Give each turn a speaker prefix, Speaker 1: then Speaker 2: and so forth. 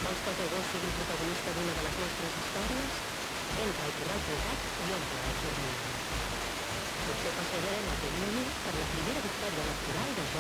Speaker 1: Vols que el teu gos sigui el protagonista d'una de les nostres històries? Entra al corral tancat i omple el formulari. Potser passarem a Tonyoni per la primera victòria electoral de Jordi